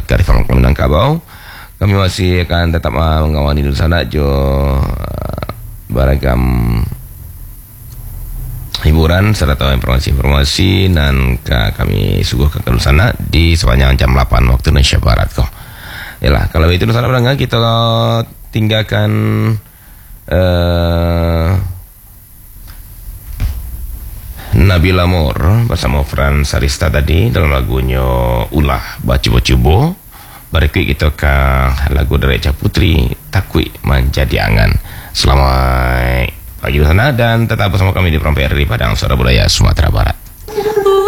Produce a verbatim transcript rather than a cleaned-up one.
kearifan lokal Minangkabau. Kami masih akan tetap uh, mengawani dulu sana jo uh, beragam hiburan serta informasi-informasi dan kami suguhkan ke sana di sepanjang jam delapan waktu Indonesia Barat kok. Yalah, kalau itu sana berangkat kita tinggalkan uh, Nabila Moore bersama Fran Sarista tadi dalam lagunya Ulah Bacubo-Cubo. Berikut kita ke lagu dari Echa Putri, Takwi Menjadi Angan. Selamat pagi di sana dan tetap bersama kami di Program P R di Padang Suara Budaya Sumatera Barat.